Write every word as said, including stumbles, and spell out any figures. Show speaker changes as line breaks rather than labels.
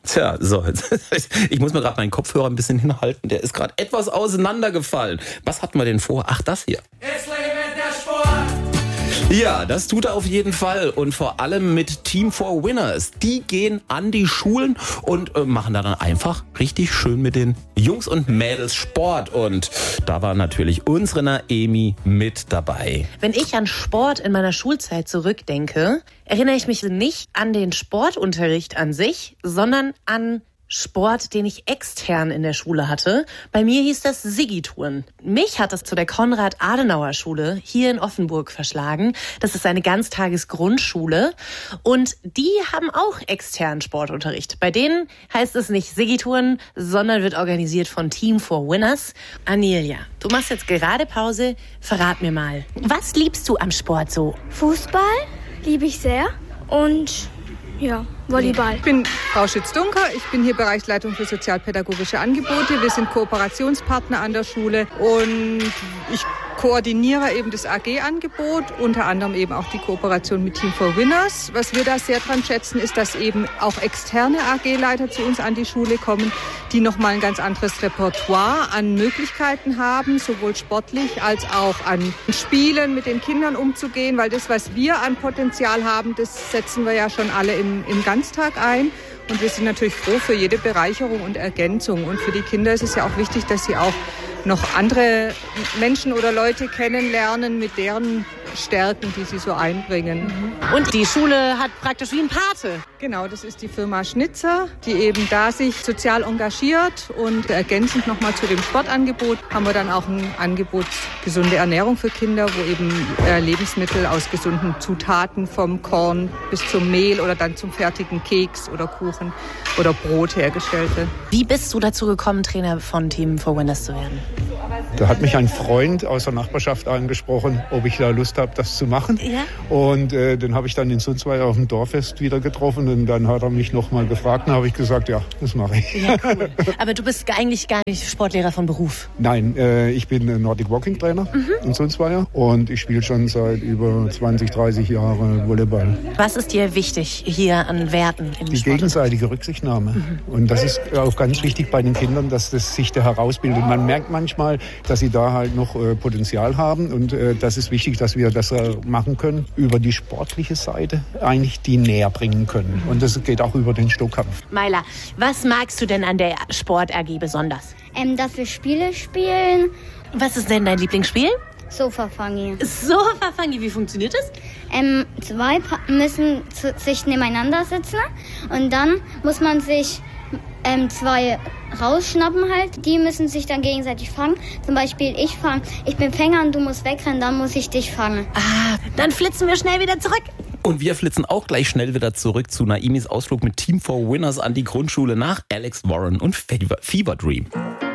Tja, so. Ich muss mir gerade meinen Kopfhörer ein bisschen hinhalten. Der ist gerade etwas auseinandergefallen. Was hatten wir denn vor? Ach, das hier.
Es lebt der Sport!
Ja, das tut er auf jeden Fall. Und vor allem mit Team for Winners. Die gehen an die Schulen und äh, machen da dann einfach richtig schön mit den Jungs und Mädels Sport. Und da war natürlich unsere Naemi mit dabei.
Wenn ich an Sport in meiner Schulzeit zurückdenke, erinnere ich mich nicht an den Sportunterricht an sich, sondern an Sport, den ich extern in der Schule hatte. Bei mir hieß das Siggi-Touren. Mich hat es zu der Konrad-Adenauer-Schule hier in Offenburg verschlagen. Das ist eine Ganztagesgrundschule und die haben auch externen Sportunterricht. Bei denen heißt es nicht Siggi-Touren, sondern wird organisiert von Team for Winners. Anelia, du machst jetzt gerade Pause. Verrat mir mal, was liebst du am Sport so?
Fußball liebe ich sehr und ja, Volleyball.
Ich bin Frau Schütz-Dunker, ich bin hier Bereichsleitung für sozialpädagogische Angebote. Wir sind Kooperationspartner an der Schule und ich koordiniere eben das A G-Angebot, unter anderem eben auch die Kooperation mit Team for Winners. Was wir da sehr dran schätzen, ist, dass eben auch externe A G-Leiter zu uns an die Schule kommen, die nochmal ein ganz anderes Repertoire an Möglichkeiten haben, sowohl sportlich als auch an Spielen mit den Kindern umzugehen, weil das, was wir an Potenzial haben, das setzen wir ja schon alle im, im Ganztag ein. Und wir sind natürlich froh für jede Bereicherung und Ergänzung. Und für die Kinder ist es ja auch wichtig, dass sie auch noch andere Menschen oder Leute kennenlernen mit deren Stärken, die sie so einbringen.
Und die Schule hat praktisch wie ein Pate.
Genau, das ist die Firma Schnitzer, die eben da sich sozial engagiert. Und ergänzend nochmal zu dem Sportangebot haben wir dann auch ein Angebot gesunde Ernährung für Kinder, wo eben äh, Lebensmittel aus gesunden Zutaten vom Korn bis zum Mehl oder dann zum fertigen Keks oder Kuchen oder Brot hergestellt wird.
Wie bist du dazu gekommen, Trainer von Team for Winners zu werden?
Da hat mich ein Freund aus der Nachbarschaft angesprochen, ob ich da Lust habe, das zu machen.
Ja.
Und äh, den habe ich dann in Sundsvall auf dem Dorffest wieder getroffen. Und dann hat er mich noch mal gefragt. Dann habe ich gesagt, ja, das mache ich.
Ja, cool. Aber du bist eigentlich gar nicht Sportlehrer von Beruf?
Nein, äh, ich bin Nordic Walking Trainer mhm. in Sundsvall. Und ich spiele schon seit über zwanzig, dreißig Jahren Volleyball.
Was ist dir wichtig hier an Werten im
Die
Sport?
gegenseitige Rücksichtnahme. Mhm. Und das ist auch ganz wichtig bei den Kindern, dass das sich da herausbildet. Man merkt manchmal, dass sie da halt noch äh, Potenzial haben. Und äh, das ist wichtig, dass wir das äh, machen können, über die sportliche Seite eigentlich die näher bringen können. Und das geht auch über den Stockkampf.
Maila, was magst du denn an der Sport-A G besonders?
Ähm, dass wir Spiele spielen.
Was ist denn dein Lieblingsspiel?
Sofa-Fangi.
Sofa-Fangi, wie funktioniert das?
Ähm, zwei pa- müssen zu- sich nebeneinander sitzen und dann muss man sich ähm, zwei rausschnappen halt. Die müssen sich dann gegenseitig fangen. Zum Beispiel ich fang, ich bin Fänger und du musst wegrennen, dann muss ich dich fangen.
Ah, dann flitzen wir schnell wieder zurück.
Und wir flitzen auch gleich schnell wieder zurück zu Naemis Ausflug mit Team for Winners an die Grundschule nach Alex Warren und Fever, Fever Dream.